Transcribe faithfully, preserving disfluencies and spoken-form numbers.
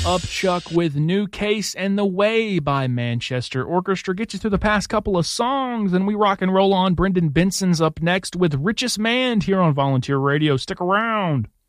Upchuck with New Case and The Way by Manchester Orchestra gets you through the past couple of songs, and we rock and roll on. Brendan Benson's up next with Richest Man here on Volunteer Radio. Stick around.